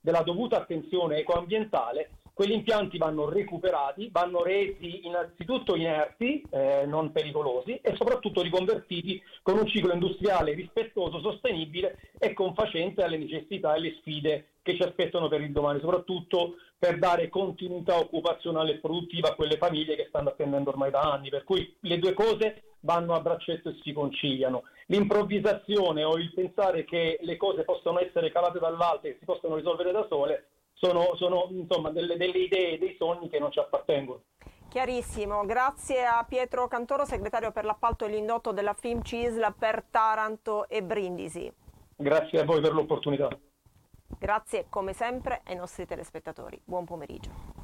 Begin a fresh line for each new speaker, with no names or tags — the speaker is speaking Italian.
della dovuta attenzione ecoambientale, quegli impianti vanno recuperati, vanno resi innanzitutto inerti, non pericolosi, e soprattutto riconvertiti con un ciclo industriale rispettoso, sostenibile e confacente alle necessità e alle sfide che ci aspettano per il domani, soprattutto per dare continuità occupazionale e produttiva a quelle famiglie che stanno attendendo ormai da anni. Per cui le due cose vanno a braccetto e si conciliano. L'improvvisazione o il pensare che le cose possono essere calate dall'alto e si possono risolvere da sole sono insomma delle idee, dei sogni che non ci appartengono.
Chiarissimo, grazie a Pietro Cantoro, segretario per l'appalto e l'indotto della FIM-CISL per Taranto e Brindisi.
Grazie a voi per l'opportunità.
Grazie come sempre ai nostri telespettatori. Buon pomeriggio.